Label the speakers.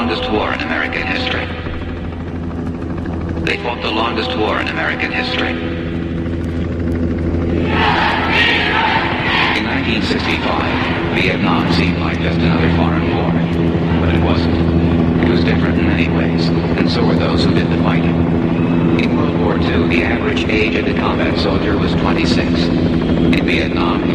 Speaker 1: longest war in American history. They fought the longest war in American history. In 1965, Vietnam seemed like just another foreign war, but it wasn't. It was different in many ways, and so were those who did the fighting. In World War II, the average age of the combat soldier was 26. In Vietnam,